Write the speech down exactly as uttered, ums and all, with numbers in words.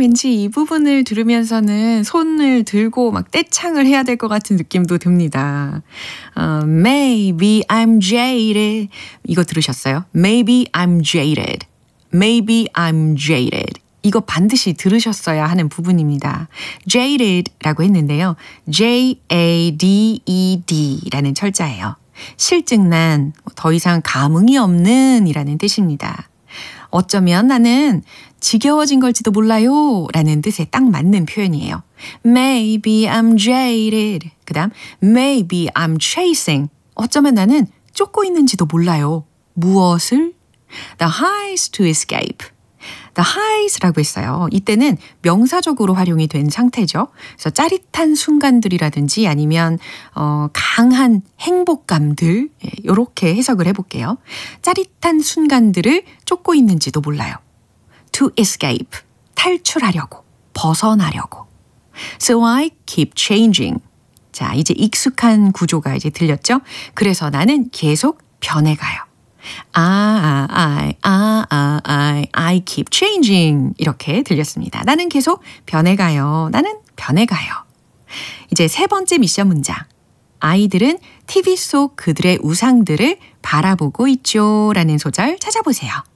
왠지 이 부분을 들으면서는 손을 들고 막 떼창을 해야 될 것 같은 느낌도 듭니다. 어, Maybe I'm jaded. 이거 들으셨어요? Maybe I'm jaded. Maybe I'm jaded. 이거 반드시 들으셨어야 하는 부분입니다. jaded라고 했는데요. J A D E D라는 철자예요. 실증난, 더 이상 감흥이 없는 이라는 뜻입니다. 어쩌면 나는 지겨워진 걸지도 몰라요 라는 뜻에 딱 맞는 표현이에요. Maybe I'm jaded. 그 다음 Maybe I'm chasing. 어쩌면 나는 쫓고 있는지도 몰라요. 무엇을? The highs to escape. The highs라고 했어요. 이때는 명사적으로 활용이 된 상태죠. 그래서 짜릿한 순간들이라든지 아니면 어, 강한 행복감들 이렇게 해석을 해볼게요. 짜릿한 순간들을 쫓고 있는지도 몰라요. To escape, 탈출하려고, 벗어나려고. So I keep changing. 자, 이제 익숙한 구조가 이제 들렸죠? 그래서 나는 계속 변해가요. I, I, I, I, I, I keep changing. 이렇게 들렸습니다. 나는 계속 변해가요. 나는 변해가요. 이제 세 번째 미션 문장. 아이들은 티비 속 그들의 우상들을 바라보고 있죠. 라는 소절 찾아보세요.